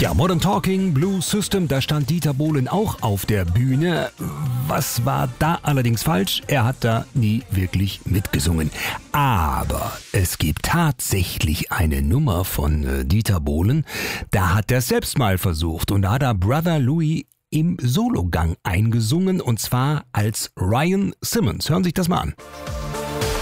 Ja, Modern Talking, Blue System, da stand Dieter Bohlen auch auf der Bühne. Was war da allerdings falsch? Er hat da nie wirklich mitgesungen. Aber es gibt tatsächlich eine Nummer von Dieter Bohlen. Da hat er es selbst mal versucht und da hat er Brother Louie im Sologang eingesungen und zwar als Ryan Simmons. Hören Sie sich das mal an.